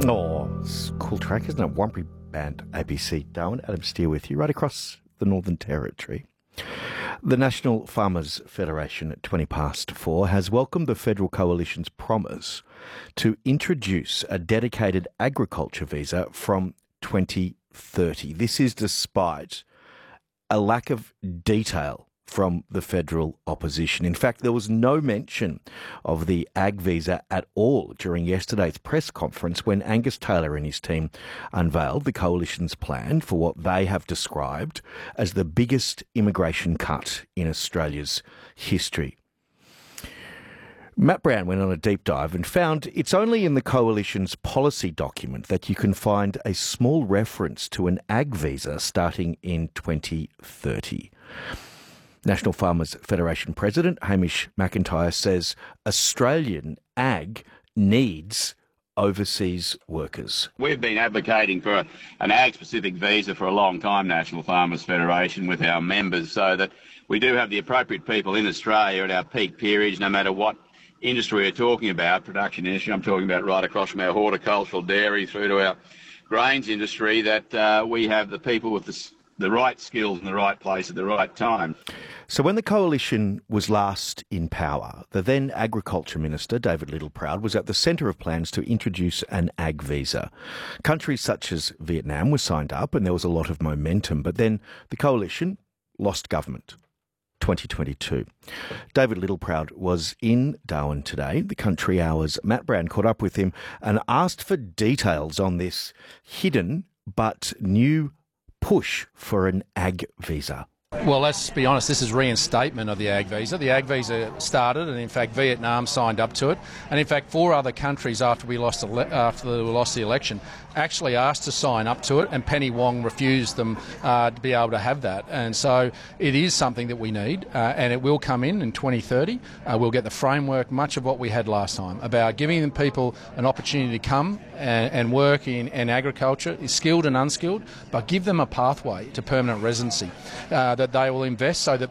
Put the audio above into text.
Oh, it's a cool track, isn't it? Wumpy band ABC Darwin. Adam Steer with you right across the Northern Territory. The National Farmers Federation at 4:20 has welcomed the Federal Coalition's promise to introduce a dedicated agriculture visa from 2030. This is despite a lack of detail from the federal opposition. In fact, there was no mention of the ag visa at all during yesterday's press conference when Angus Taylor and his team unveiled the coalition's plan for what they have described as the biggest immigration cut in Australia's history. Matt Brown went on a deep dive and found it's only in the coalition's policy document that you can find a small reference to an ag visa starting in 2030. National Farmers Federation President Hamish McIntyre says Australian ag needs overseas workers. We've been advocating for an ag-specific visa for a long time, National Farmers Federation, with our members, so that we do have the appropriate people in Australia at our peak periods, no matter what industry we're talking about, production industry. I'm talking about right across from our horticultural dairy through to our grains industry, that we have the people with the right skills in the right place at the right time. So when the coalition was last in power, the then Agriculture Minister, David Littleproud, was at the centre of plans to introduce an ag visa. Countries such as Vietnam were signed up and there was a lot of momentum, but then the coalition lost government. 2022. David Littleproud was in Darwin today, the Country Hour's Matt Brown caught up with him and asked for details on this hidden but new push for an ag visa. Well, let's be honest, this is reinstatement of the ag visa. The ag visa started, and in fact Vietnam signed up to it, and in fact 4 other countries after we lost the election actually asked to sign up to it, and Penny Wong refused them to be able to have that. And so it is something that we need, and it will come in 2030. We'll get the framework, much of what we had last time, about giving the people an opportunity to come and work in agriculture, skilled and unskilled, but give them a pathway to permanent residency that they will invest so that